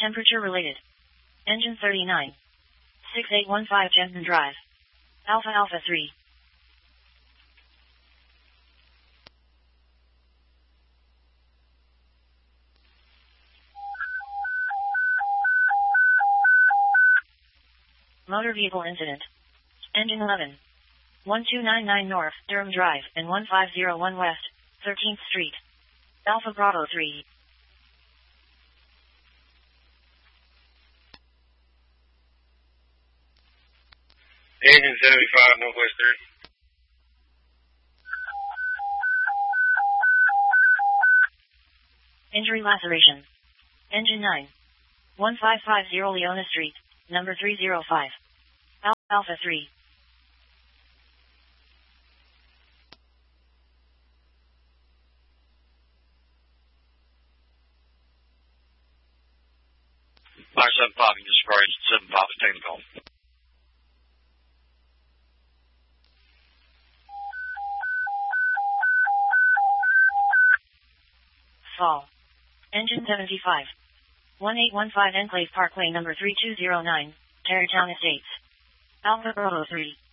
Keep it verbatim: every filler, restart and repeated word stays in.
Temperature related. Engine thirty-nine. six eight one five Jensen Drive. Alpha Alpha three. Motor vehicle incident. Engine eleven. one two nine nine North, Durham Drive, and one five zero one West, thirteenth Street. Alpha Bravo three. Engine seventy-five, Northwest thirty. Injury laceration. Engine nine. one five five zero Leona Street, number three zero five. Alpha Alpha three. five seven five, you just approached seven five, take the call. Fall. Engine seventy-five. one eight one five Enclave Parkway, number three two zero nine, Tarrytown Estates. Alpha Bravo three.